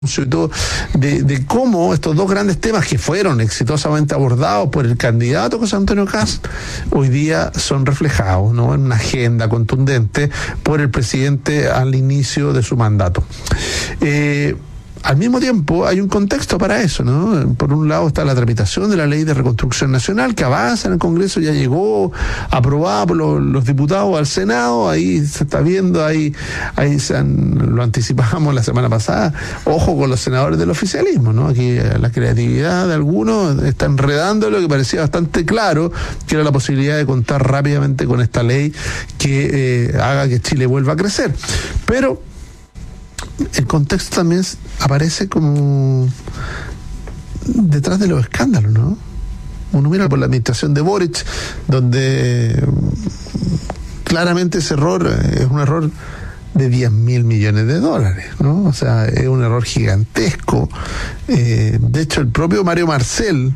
sobre todo de cómo estos dos grandes temas que fueron exitosamente abordados por el candidato José Antonio Kast hoy día son reflejados, ¿no?, en una agenda contundente por el presidente al inicio de su mandato. Al mismo tiempo hay un contexto para eso, ¿no? Por un lado está la tramitación de la Ley de Reconstrucción Nacional, que avanza en el Congreso, ya llegó aprobada por los diputados al Senado, ahí se está viendo, lo anticipamos la semana pasada, ojo con los senadores del oficialismo, ¿no? Aquí la creatividad de algunos está enredando lo que parecía bastante claro, que era la posibilidad de contar rápidamente con esta ley que haga que Chile vuelva a crecer. Pero el contexto también aparece como detrás de los escándalos, ¿no? Uno mira por la administración de Boric, donde claramente ese error es un error de 10.000 millones de dólares, ¿no? O sea, es un error gigantesco. De hecho, el propio Mario Marcel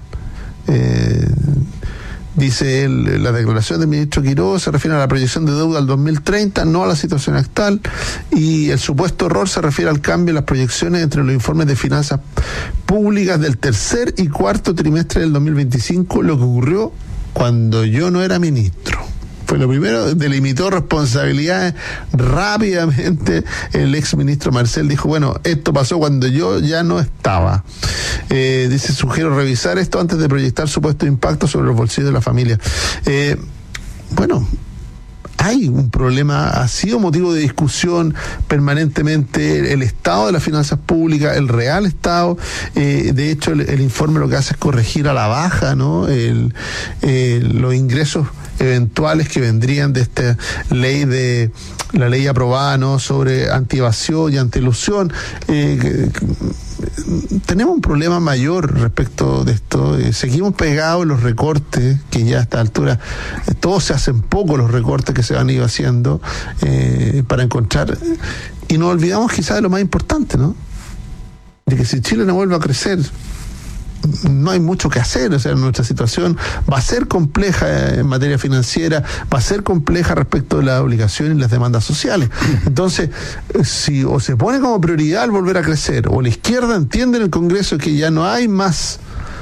dice él, la declaración del ministro Quiroz se refiere a la proyección de deuda al 2030, no a la situación actual, y el supuesto error se refiere al cambio en las proyecciones entre los informes de finanzas públicas del tercer y cuarto trimestre del 2025, lo que ocurrió cuando yo no era ministro. Fue lo primero, delimitó responsabilidades rápidamente. El ex ministro Marcel dijo, bueno, esto pasó cuando yo ya no estaba. Dice, sugiero revisar esto antes de proyectar supuesto impacto sobre los bolsillos de la familia. Bueno, hay un problema, ha sido motivo de discusión permanentemente el estado de las finanzas públicas, el real estado. De hecho, el informe lo que hace es corregir a la baja, ¿no?, los ingresos eventuales que vendrían de esta ley, la ley aprobada, ¿no?, sobre antievasión y antielusión. Tenemos un problema mayor respecto de esto. Seguimos pegados en los recortes, que ya a esta altura todos se hacen poco, los recortes que se han ido haciendo para encontrar, y nos olvidamos quizás de lo más importante, ¿no?, de que si Chile no vuelve a crecer, no hay mucho que hacer. O sea, nuestra situación va a ser compleja en materia financiera, va a ser compleja respecto de las obligaciones y las demandas sociales. Entonces, si o se pone como prioridad el volver a crecer, o la izquierda entiende en el Congreso que ya no hay más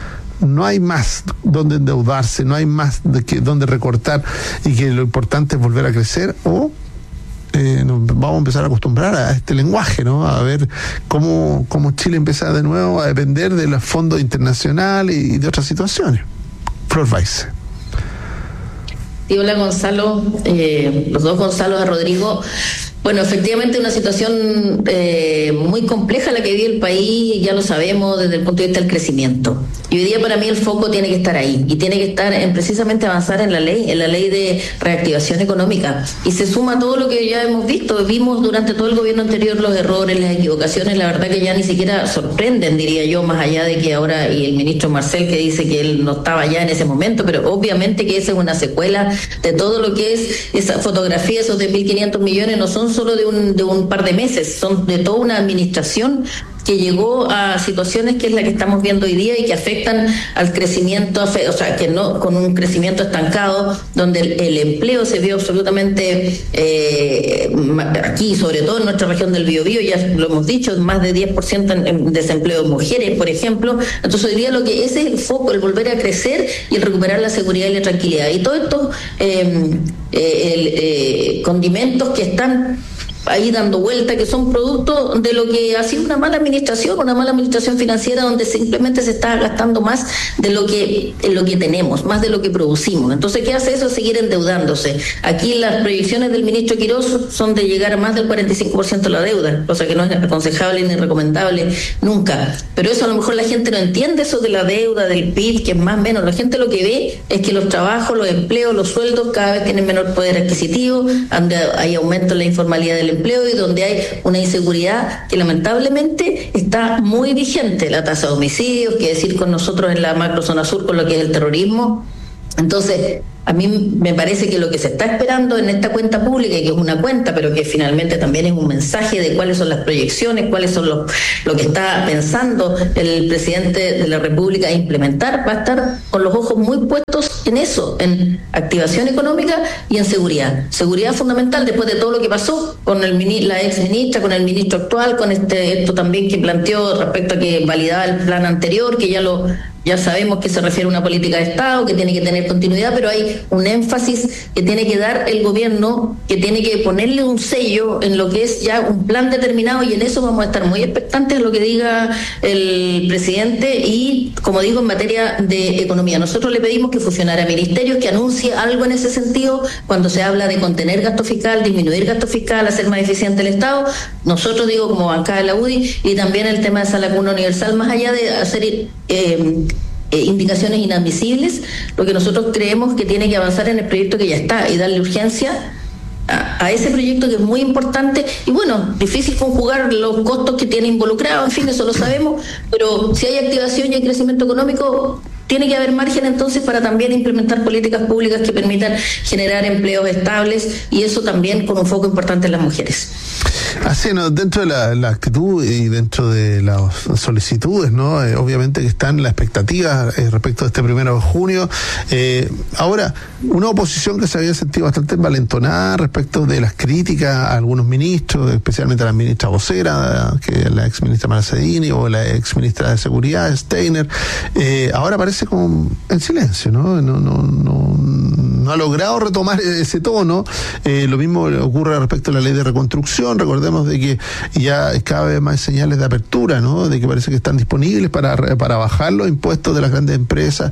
donde endeudarse, no hay más donde recortar, y que lo importante es volver a crecer, o nos vamos a empezar a acostumbrar a este lenguaje, ¿no? A ver cómo Chile empieza de nuevo a depender de los fondos internacionales y de otras situaciones. Flor Weiss. Sí, hola Gonzalo, los dos Gonzalos, a Rodrigo. Bueno, efectivamente una situación muy compleja la que vive el país, ya lo sabemos desde el punto de vista del crecimiento. Y hoy día para mí el foco tiene que estar ahí, y tiene que estar en precisamente avanzar en la ley de reactivación económica. Y se suma todo lo que ya hemos visto, vimos durante todo el gobierno anterior los errores, las equivocaciones, la verdad que ya ni siquiera sorprenden, diría yo, más allá de que ahora, y el ministro Marcel que dice que él no estaba ya en ese momento, pero obviamente que esa es una secuela de todo lo que es esa fotografía, esos de 1.500 millones no son solo de un par de meses, son de toda una administración que llegó a situaciones que es la que estamos viendo hoy día y que afectan al crecimiento, o sea, que no, con un crecimiento estancado, donde el empleo se vio absolutamente aquí, sobre todo en nuestra región del Biobío, ya lo hemos dicho, más de 10% en desempleo de mujeres, por ejemplo. Entonces hoy día lo que ese es el foco, el volver a crecer y el recuperar la seguridad y la tranquilidad. Y todos estos condimentos que están ahí dando vuelta, que son producto de lo que ha sido una mala administración financiera, donde simplemente se está gastando más de lo que tenemos, más de lo que producimos. Entonces, ¿qué hace eso? Seguir endeudándose. Aquí las proyecciones del ministro Quiroz son de llegar a más del 45% de la deuda, cosa que no es aconsejable ni recomendable nunca. Pero eso a lo mejor la gente no entiende, eso de la deuda, del PIB, que es más o menos. La gente lo que ve es que los trabajos, los empleos, los sueldos cada vez tienen menor poder adquisitivo, donde hay aumento en la informalidad del empleo y donde hay una inseguridad que lamentablemente está muy vigente. La tasa de homicidios, que decir con nosotros en la macro zona sur con lo que es el terrorismo. Entonces, A mí me parece que lo que se está esperando en esta cuenta pública, que es una cuenta, pero que finalmente también es un mensaje de cuáles son las proyecciones, cuáles son lo que está pensando el presidente de la República implementar, va a estar con los ojos muy puestos en eso, en activación económica y en seguridad. Seguridad fundamental después de todo lo que pasó con la ex ministra, con el ministro actual, con esto también que planteó respecto a que validaba el plan anterior, que ya sabemos que se refiere a una política de Estado, que tiene que tener continuidad, pero hay un énfasis que tiene que dar el gobierno, que tiene que ponerle un sello en lo que es ya un plan determinado, y en eso vamos a estar muy expectantes de lo que diga el presidente. Y, como digo, en materia de economía, nosotros le pedimos que fusionara ministerios, que anuncie algo en ese sentido cuando se habla de contener gasto fiscal, disminuir gasto fiscal, hacer más eficiente el Estado. Nosotros, digo, como bancada de la UDI, y también el tema de Sala Cuna Universal, más allá de hacer indicaciones inadmisibles, lo que nosotros creemos que tiene que avanzar en el proyecto que ya está y darle urgencia a ese proyecto, que es muy importante. Y bueno, difícil conjugar los costos que tiene involucrado, en fin, eso lo sabemos, pero si hay activación y hay crecimiento económico, tiene que haber margen entonces para también implementar políticas públicas que permitan generar empleos estables, y eso también con un foco importante en las mujeres. Así, ¿no? Dentro de la actitud y dentro de las solicitudes, ¿no? Obviamente que están las expectativas respecto a este 1 de junio. Ahora, una oposición que se había sentido bastante envalentonada respecto de las críticas a algunos ministros, especialmente a la ministra vocera, que es la ex ministra Marcedini, o la ex ministra de Seguridad, Steiner, ahora parece como en silencio, ¿no? No ha logrado retomar ese tono. Lo mismo ocurre respecto a la ley de reconstrucción. Recordemos de que ya cada vez más señales de apertura, ¿no? De que parece que están disponibles para bajar los impuestos de las grandes empresas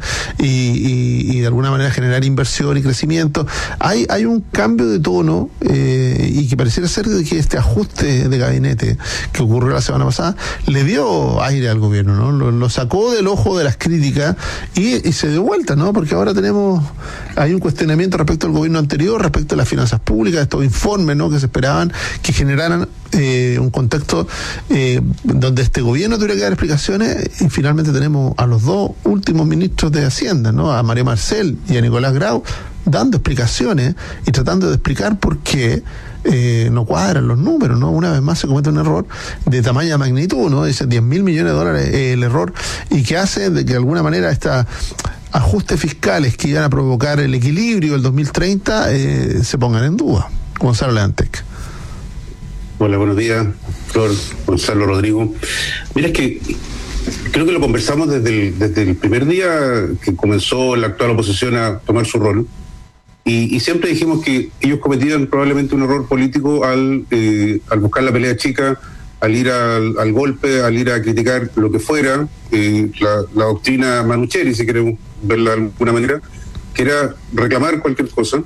y de alguna manera generar inversión y crecimiento. Hay un cambio de tono y que pareciera ser de que este ajuste de gabinete que ocurrió la semana pasada le dio aire al gobierno, ¿no? Lo sacó del ojo de las críticas y se dio vuelta, ¿no? Porque ahora hay un cuestionamiento respecto al gobierno anterior, respecto a las finanzas públicas, estos informes, ¿no? Que se esperaban que generaran un contexto donde este gobierno tuviera que dar explicaciones, y finalmente tenemos a los dos últimos ministros de Hacienda, ¿no? A María Marcel y a Nicolás Grau, dando explicaciones y tratando de explicar por qué no cuadran los números, ¿no? Una vez más se comete un error de tamaña magnitud, ¿no? Dice 10.000 millones de dólares el error, y que hace de que de alguna manera ajustes fiscales que iban a provocar el equilibrio del 2030 se pongan en duda. Gonzalo Leantec. Hola, buenos días, Flor, Gonzalo, Rodrigo. Mira, es que creo que lo conversamos desde el primer día que comenzó la actual oposición a tomar su rol, y siempre dijimos que ellos cometían probablemente un error político al buscar la pelea chica, al ir al golpe, al ir a criticar lo que fuera, la doctrina Manucheri, si queremos verla de alguna manera, que era reclamar cualquier cosa.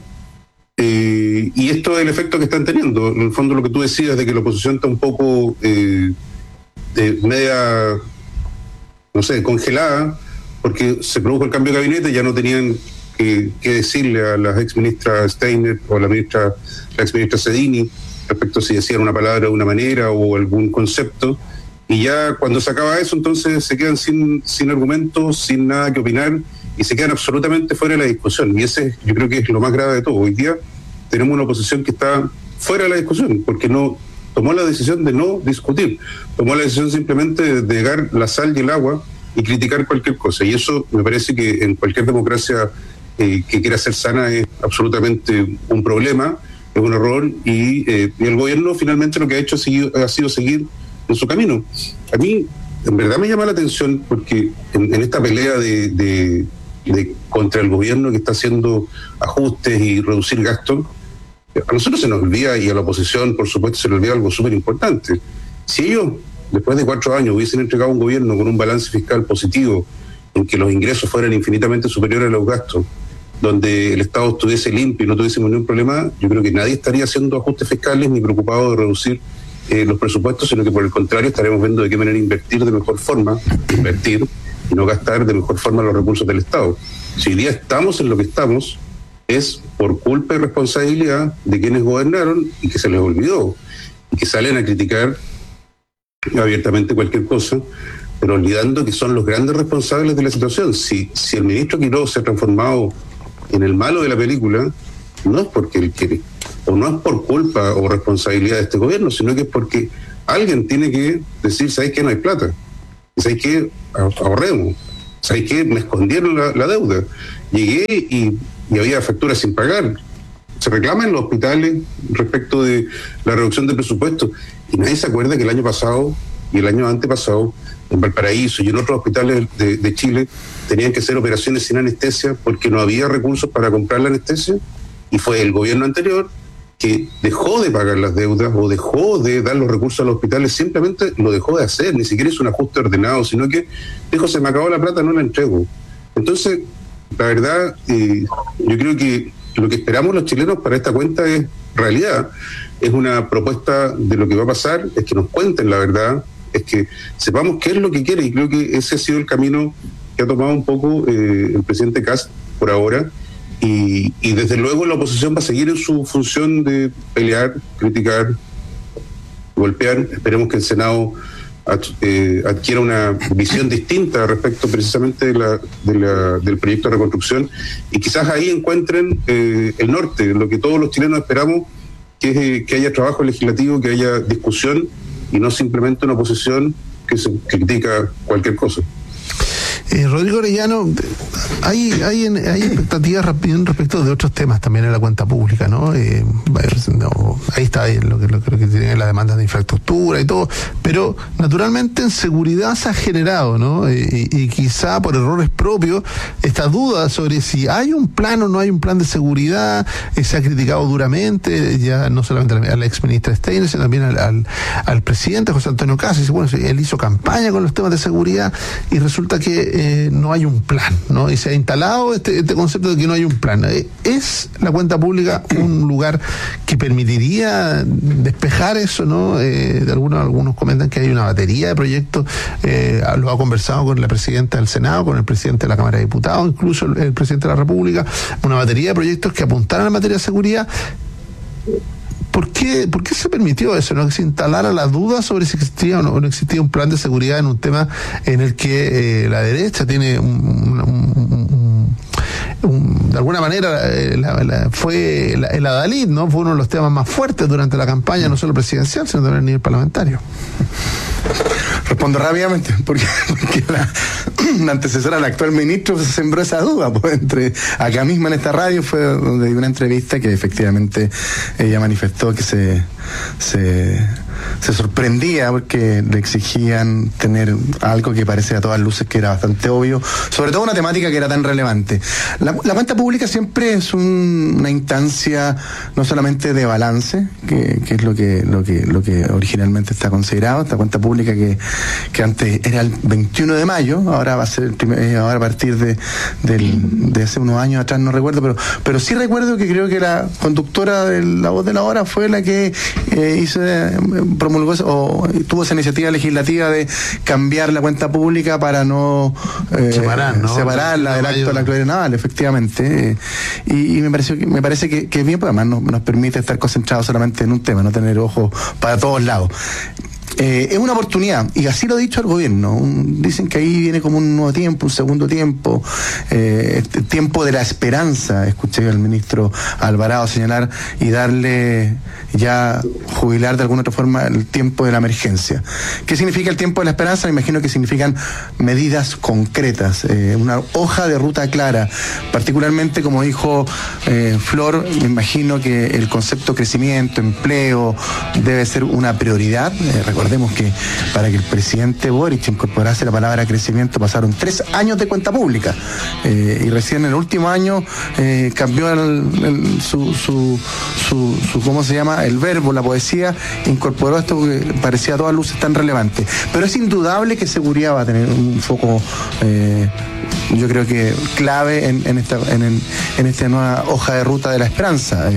Y esto es el efecto que están teniendo. En el fondo, lo que tú decías de que la oposición está un poco media, no sé, congelada, porque se produjo el cambio de gabinete, ya no tenían que decirle a la ex ministra Steiner o a la ex ministra Cedini respecto a si decían una palabra de una manera o algún concepto, y ya cuando se acaba eso, entonces se quedan sin argumentos, sin nada que opinar, y se quedan absolutamente fuera de la discusión. Y ese yo creo que es lo más grave de todo. Hoy día tenemos una oposición que está fuera de la discusión, porque no tomó la decisión de no discutir, tomó la decisión simplemente de negar la sal y el agua y criticar cualquier cosa. Y eso me parece que en cualquier democracia que quiera ser sana es absolutamente un problema, es un error, y el gobierno finalmente lo que ha hecho ha sido seguir en su camino. A mí en verdad me llama la atención porque en esta pelea de contra el gobierno que está haciendo ajustes y reducir gastos, a nosotros se nos olvida, y a la oposición por supuesto se le olvida algo súper importante. Si ellos después de 4 años hubiesen entregado un gobierno con un balance fiscal positivo, en que los ingresos fueran infinitamente superiores a los gastos, donde el Estado estuviese limpio y no tuviésemos ningún problema, yo creo que nadie estaría haciendo ajustes fiscales ni preocupado de reducir los presupuestos, sino que por el contrario estaremos viendo de qué manera invertir de mejor forma, invertir y no gastar de mejor forma los recursos del Estado. Si hoy día estamos en lo que estamos, es por culpa y responsabilidad de quienes gobernaron y que se les olvidó, y que salen a criticar abiertamente cualquier cosa, pero olvidando que son los grandes responsables de la situación. Si el ministro Quiroz se ha transformado en el malo de la película no es porque él quiere, o no es por culpa o responsabilidad de este gobierno, sino que es porque alguien tiene que decir, ¿sabes qué? No hay plata. ¿Sabes qué? Ahorremos. ¿Sabes qué? Me escondieron la deuda. Llegué y había facturas sin pagar. Se reclama en los hospitales respecto de la reducción de presupuesto. Y nadie se acuerda que el año pasado y el año antepasado, en Valparaíso y en otros hospitales de Chile, tenían que hacer operaciones sin anestesia porque no había recursos para comprar la anestesia. Y fue el gobierno anterior que dejó de pagar las deudas o dejó de dar los recursos a los hospitales, simplemente lo dejó de hacer, ni siquiera es un ajuste ordenado, sino que dijo, se me acabó la plata, no la entrego. Entonces, la verdad, yo creo que lo que esperamos los chilenos para esta cuenta es realidad, es una propuesta de lo que va a pasar, es que nos cuenten la verdad, es que sepamos qué es lo que quiere, y creo que ese ha sido el camino que ha tomado un poco el presidente Kast por ahora. Y desde luego la oposición va a seguir en su función de pelear, criticar, golpear. Esperemos que el Senado adquiera una visión distinta respecto precisamente del proyecto de reconstrucción, y quizás ahí encuentren el norte, lo que todos los chilenos esperamos, que es que haya trabajo legislativo, que haya discusión y no simplemente una oposición que se critica cualquier cosa. Rodrigo Orellano, hay expectativas respecto de otros temas también en la cuenta pública, ¿no? Ahí está lo que tienen las demandas de infraestructura y todo, pero naturalmente en seguridad se ha generado, ¿no? Y quizá por errores propios, esta duda sobre si hay un plan o no hay un plan de seguridad, se ha criticado duramente, ya no solamente a la exministra Steiner, sino también al presidente José Antonio Kast. Dice, bueno, él hizo campaña con los temas de seguridad y resulta que no hay un plan, ¿no? Y se ha instalado este concepto de que no hay un plan. ¿Es la cuenta pública un lugar que permitiría despejar eso, ¿no? Algunos comentan que hay una batería de proyectos, lo ha conversado con la presidenta del Senado, con el presidente de la Cámara de Diputados, incluso el presidente de la República, una batería de proyectos que apuntaran a materia de seguridad. ¿Por qué se permitió eso, no? Que se instalara la duda sobre si existía o no existía un plan de seguridad en un tema en el que la derecha tiene de alguna manera fue el adalid, ¿no? Fue uno de los temas más fuertes durante la campaña, no solo presidencial, sino también a nivel parlamentario. Respondo rápidamente, porque la antecesora del actual ministro se sembró esa duda, pues acá mismo en esta radio fue donde dio una entrevista que efectivamente ella manifestó que se sorprendía porque le exigían tener algo que parecía a todas luces que era bastante obvio, sobre todo una temática que era tan relevante. La cuenta pública siempre es una instancia no solamente de balance, que es lo que originalmente está considerado. Esta cuenta pública que antes era el 21 de mayo, ahora va a ser ahora a partir de hace unos años atrás, no recuerdo, pero sí recuerdo que creo que la conductora de La Voz de la Hora fue la que promulgó o tuvo esa iniciativa legislativa de cambiar la cuenta pública para separarla del acto de la actualidad naval, efectivamente. Y me parece que bien, pues además nos permite estar concentrados solamente en un tema, no tener ojos para todos lados. Es una oportunidad, y así lo ha dicho el gobierno. Dicen que ahí viene como un nuevo tiempo, un segundo tiempo, tiempo de la esperanza. Escuché al ministro Alvarado señalar y darle ya jubilar de alguna otra forma el tiempo de la emergencia. ¿Qué significa el tiempo de la esperanza? Me imagino que significan medidas concretas, una hoja de ruta clara, particularmente como dijo Flor. Me imagino que el concepto crecimiento, empleo debe ser una prioridad. Recordemos que para que el presidente Boric incorporase la palabra crecimiento pasaron 3 años de cuenta pública, y recién en el último año cambió su ¿cómo se llama? El verbo, la poesía, incorporó esto que parecía a todas luces tan relevante. Pero es indudable que seguridad va a tener un foco, yo creo que clave en esta nueva hoja de ruta de la esperanza,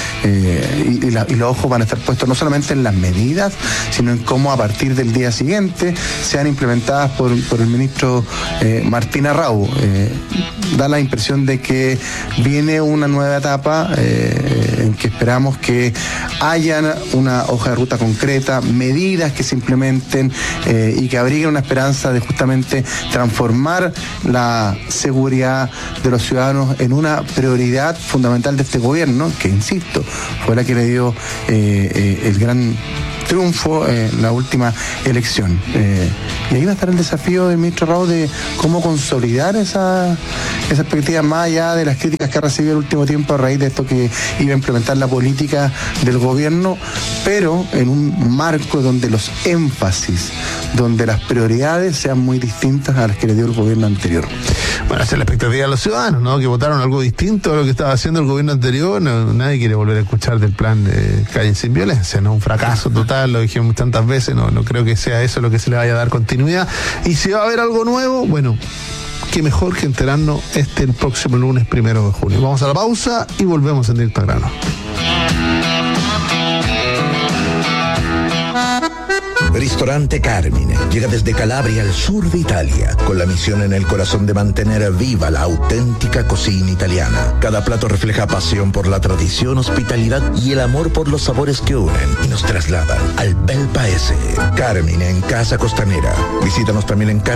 y los ojos van a estar puestos no solamente en las medidas, sino en cómo a partir del día siguiente sean implementadas por el ministro Martín Arrau. Da la impresión de que viene una nueva etapa en que esperamos que haya una hoja de ruta concreta, medidas que se implementen y que abriguen una esperanza de justamente transformar la la seguridad de los ciudadanos en una prioridad fundamental de este gobierno, que insisto, fue la que le dio el gran triunfo en la última elección. Y ahí va a estar el desafío del ministro Rao de cómo consolidar esa perspectiva más allá de las críticas que ha recibido el último tiempo a raíz de esto que iba a implementar la política del gobierno, pero en un marco donde los énfasis, donde las prioridades sean muy distintas a las que le dio el gobierno anterior. Bueno, esa es la expectativa de los ciudadanos, ¿no? Que votaron algo distinto a lo que estaba haciendo el gobierno anterior. Nadie quiere volver a escuchar del plan de Calle Sin Violencia, ¿no? Un fracaso total, lo dijimos tantas veces, no creo que sea eso lo que se le vaya a dar continuidad. Y si va a haber algo nuevo, bueno, qué mejor que enterarnos el próximo lunes 1 de junio. Vamos a la pausa y volvemos en Directo al Grano. Ristorante Carmine llega desde Calabria al sur de Italia, con la misión en el corazón de mantener viva la auténtica cocina italiana. Cada plato refleja pasión por la tradición, hospitalidad y el amor por los sabores que unen y nos trasladan al bel paese. Carmine en Casa Costanera. Visítanos también en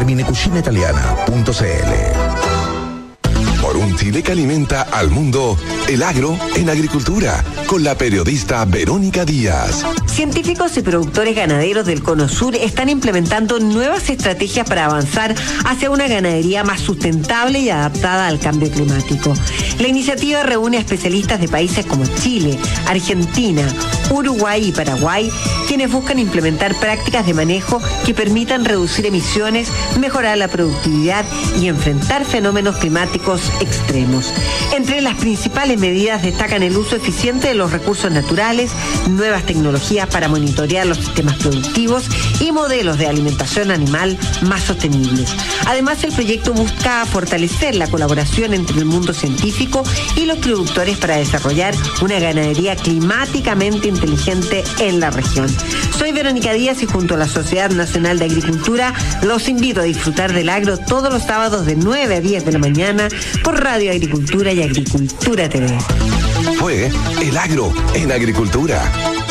carminecucinaitaliana.cl. Por un Chile que alimenta al mundo, el agro en agricultura, con la periodista Verónica Díaz. Científicos y productores ganaderos del Cono Sur están implementando nuevas estrategias para avanzar hacia una ganadería más sustentable y adaptada al cambio climático. La iniciativa reúne a especialistas de países como Chile, Argentina, Uruguay y Paraguay, quienes buscan implementar prácticas de manejo que permitan reducir emisiones, mejorar la productividad y enfrentar fenómenos climáticos extremos. Entre las principales medidas destacan el uso eficiente de los recursos naturales, nuevas tecnologías para monitorear los sistemas productivos y modelos de alimentación animal más sostenibles. Además, el proyecto busca fortalecer la colaboración entre el mundo científico y los productores para desarrollar una ganadería climáticamente inteligente en la región. Soy Verónica Díaz y junto a la Sociedad Nacional de Agricultura los invito a disfrutar del agro todos los sábados de 9 a 10 de la mañana por Radio Agricultura y Agricultura TV. Fue el agro en agricultura.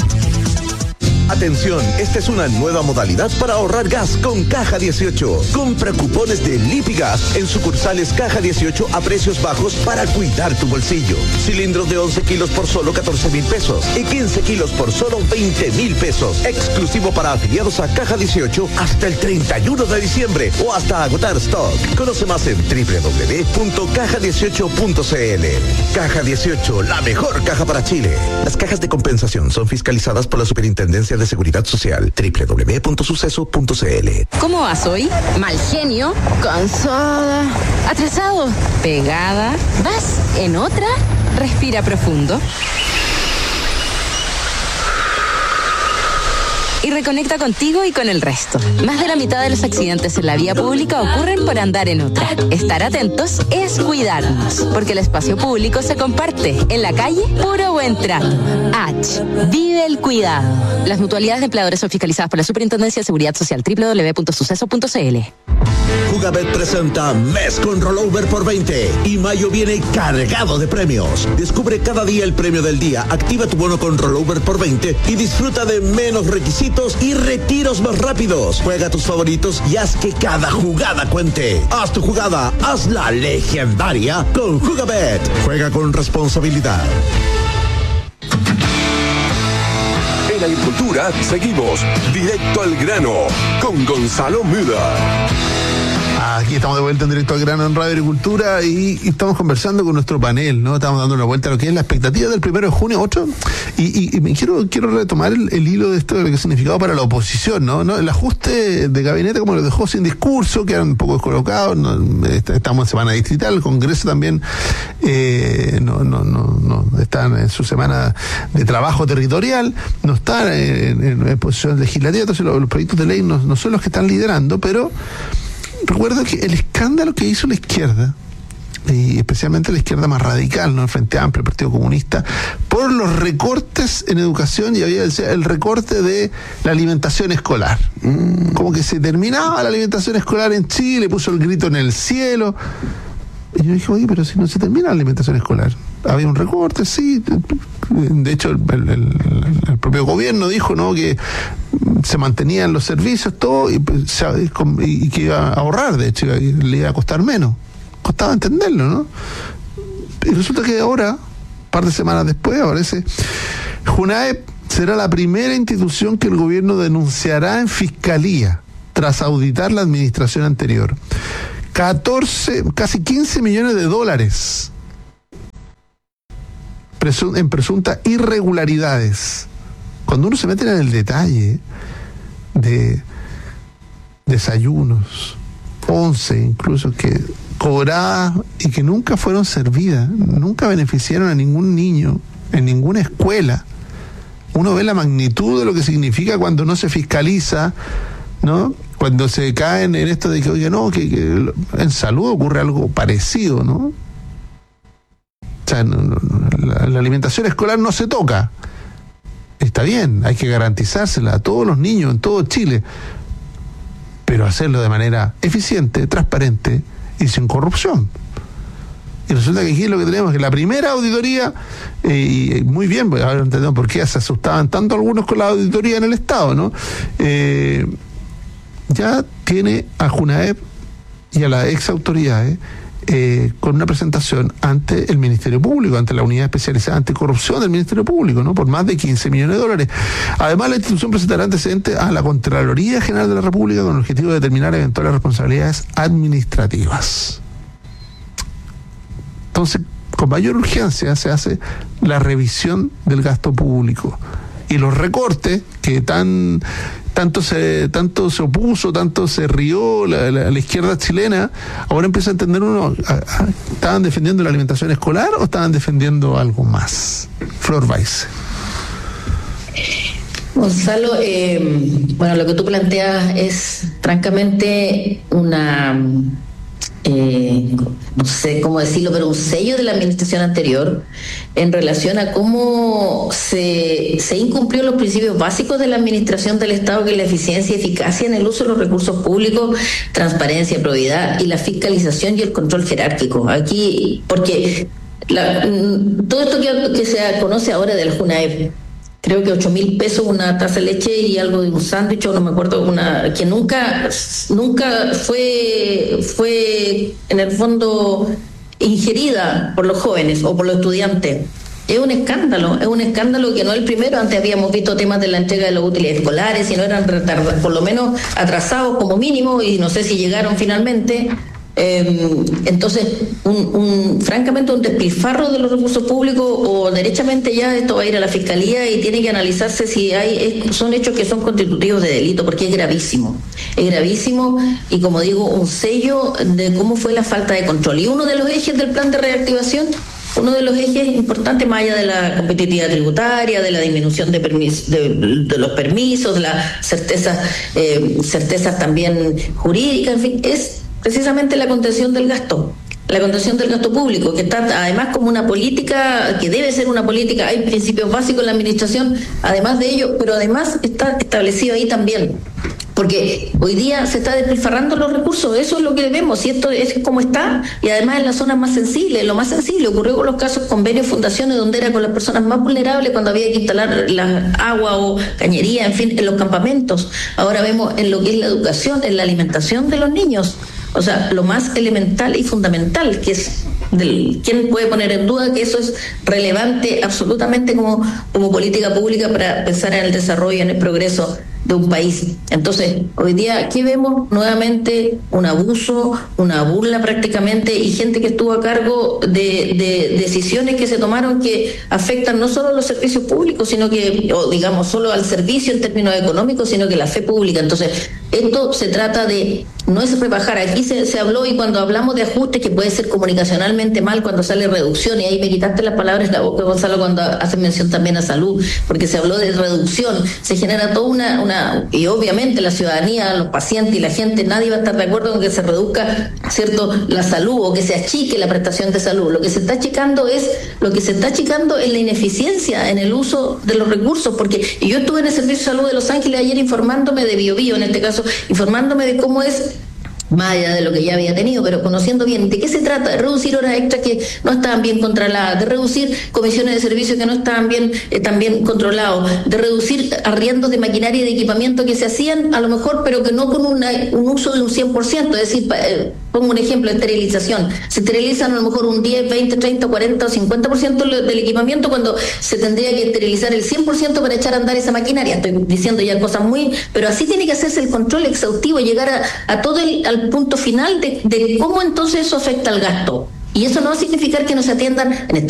Atención, esta es una nueva modalidad para ahorrar gas con Caja 18. Compra cupones de Lipigas en sucursales Caja 18 a precios bajos para cuidar tu bolsillo. Cilindros de 11 kilos por solo 14,000 pesos y 15 kilos por solo 20,000 pesos. Exclusivo para afiliados a Caja 18 hasta el 31 de diciembre o hasta agotar stock. Conoce más en www.caja18.cl. Caja 18, la mejor caja para Chile. Las cajas de compensación son fiscalizadas por la Superintendencia de Seguridad Social. www.suceso.cl. ¿Cómo vas hoy? Mal genio, cansada, atrasado, pegada. ¿Vas en otra? Respira profundo. Y reconecta contigo y con el resto. Más de la mitad de los accidentes en la vía pública ocurren por andar en otra. Estar atentos es cuidarnos, porque el espacio público se comparte. En la calle, puro buen trato. H. Vive el cuidado. Las mutualidades de empleadores son fiscalizadas por la Superintendencia de Seguridad Social. www.suceso.cl. Jugabet presenta Mes con Rollover por 20 y mayo viene cargado de premios. Descubre cada día el premio del día, activa tu bono con Rollover por 20 y disfruta de menos requisitos y retiros más rápidos. Juega tus favoritos y haz que cada jugada cuente. Haz tu jugada, hazla legendaria con Jugabet. Juega con responsabilidad. En agricultura seguimos directo al grano con Gonzalo Müller. Aquí estamos de vuelta en Directo al Grano en Radio Agricultura y estamos conversando con nuestro panel, ¿no? Estamos dando una vuelta a lo que es la expectativa del 1 de junio, y me quiero retomar el hilo de esto, de lo que ha significado para la oposición, ¿no? El ajuste de gabinete, como lo dejó sin discurso, quedan un poco descolocados, ¿no? Estamos en semana distrital, el Congreso también no está en su semana de trabajo territorial, no está en posición legislativa, entonces los proyectos de ley no son los que están liderando, pero recuerdo que el escándalo que hizo la izquierda, y especialmente la izquierda más radical, ¿no? El Frente Amplio, el Partido Comunista, por los recortes en educación, y había el recorte de la alimentación escolar. Como que se terminaba la alimentación escolar en Chile, puso el grito en el cielo. Y yo dije, oye, pero si no se termina la alimentación escolar. Había un recorte, sí. De hecho, el propio gobierno dijo, ¿no?, que se mantenían los servicios, todo, y que iba a ahorrar, de hecho, le iba a costar menos. costaba entenderlo, ¿no? Y resulta que ahora, un par de semanas después, aparece Junaep será la primera institución que el gobierno denunciará en fiscalía tras auditar la administración anterior. 14, casi 15 millones de dólares en presuntas irregularidades. Cuando uno se mete en el detalle de desayunos, 11 incluso, que cobradas y que nunca fueron servidas, nunca beneficiaron a ningún niño en ninguna escuela, uno ve la magnitud de lo que significa cuando no se fiscaliza, ¿no? Cuando se caen en esto de que, oye, no, que en salud ocurre algo parecido, ¿no? O sea, la alimentación escolar no se toca. Está bien, hay que garantizársela a todos los niños en todo Chile, pero hacerlo de manera eficiente, transparente y sin corrupción. Y resulta que aquí lo que tenemos es que la primera auditoría, y muy bien, pues ahora entendemos por qué se asustaban tanto algunos con la auditoría en el Estado, ¿no? Ya tiene a Junaep y a las ex autoridades con una presentación ante el Ministerio Público, ante la Unidad Especializada Anticorrupción del Ministerio Público, ¿no? Por más de 15 millones de dólares. Además, la institución presentará antecedentes a la Contraloría General de la República con el objetivo de determinar eventuales responsabilidades administrativas. Entonces, con mayor urgencia se hace la revisión del gasto público. Y los recortes que tanto se opuso, tanto se rió la izquierda chilena, ahora empieza a entender uno, ¿estaban defendiendo la alimentación escolar o estaban defendiendo algo más? Flor Weiss. Gonzalo, bueno, lo que tú planteas es francamente una... no sé cómo decirlo, pero un sello de la administración anterior en relación a cómo se incumplió los principios básicos de la administración del Estado, que es la eficiencia y eficacia en el uso de los recursos públicos, transparencia, probidad y la fiscalización y el control jerárquico. Aquí, porque todo esto que se conoce ahora del Junaep, creo que 8.000 pesos una taza de leche y algo de un sándwich, o no me acuerdo, que nunca fue en el fondo ingerida por los jóvenes o por los estudiantes. Es un escándalo que no es el primero. Antes habíamos visto temas de la entrega de los útiles escolares y no eran retardados, por lo menos atrasados como mínimo, y no sé si llegaron finalmente. Entonces, francamente, un despilfarro de los recursos públicos, o derechamente ya esto va a ir a la fiscalía y tiene que analizarse si son hechos que son constitutivos de delito, porque es gravísimo y, como digo, un sello de cómo fue la falta de control. Y uno de los ejes del plan de reactivación, uno de los ejes importantes, más allá de la competitividad tributaria, de la disminución de los permisos, de las certezas también jurídicas, en fin, es precisamente la contención del gasto público, que está además como una política, que debe ser una política. Hay principios básicos en la administración, además de ello, pero además está establecido ahí también, porque hoy día se está despilfarrando los recursos. Eso es lo que vemos, y esto es como está, y además en las zonas más sensibles. Lo más sensible ocurrió con los casos convenios, fundaciones, donde era con las personas más vulnerables, cuando había que instalar la agua o cañería, en fin, en los campamentos. Ahora vemos en lo que es la educación, en la alimentación de los niños. O sea, lo más elemental y fundamental, que es ¿quién puede poner en duda que eso es relevante absolutamente como política pública para pensar en el desarrollo y en el progreso de un país? Entonces, hoy día, ¿qué vemos? Nuevamente un abuso, una burla prácticamente, y gente que estuvo a cargo de decisiones que se tomaron que afectan no solo a los servicios públicos, sino que, o digamos, solo al servicio en términos económicos, sino que la fe pública. Entonces, esto se trata de, no es rebajar. Aquí se habló, y cuando hablamos de ajustes, que puede ser comunicacionalmente mal cuando sale reducción, y ahí me quitaste las palabras de la boca, Gonzalo, cuando hace mención también a salud, porque se habló de reducción, se genera toda una y obviamente la ciudadanía, los pacientes y la gente, nadie va a estar de acuerdo con que se reduzca, ¿cierto?, la salud, o que se achique la prestación de salud. Lo que se está achicando es la ineficiencia en el uso de los recursos, porque yo estuve en el Servicio de Salud de Los Ángeles ayer informándome de Biobío, en este caso, informándome de cómo es, más allá de lo que ya había tenido, pero conociendo bien de qué se trata: de reducir horas extras que no estaban bien controladas, de reducir comisiones de servicio que no estaban bien controlados, de reducir arriendos de maquinaria y de equipamiento que se hacían a lo mejor, pero que no con un uso de un 100%, es decir, Pongo un ejemplo, esterilización. Se esterilizan a lo mejor un 10, 20, 30, 40 o 50% del equipamiento cuando se tendría que esterilizar el 100% para echar a andar esa maquinaria. Estoy diciendo ya cosas muy... Pero así tiene que hacerse el control exhaustivo, llegar a todo al punto final de cómo entonces eso afecta al gasto. Y eso no va a significar que no se atiendan en este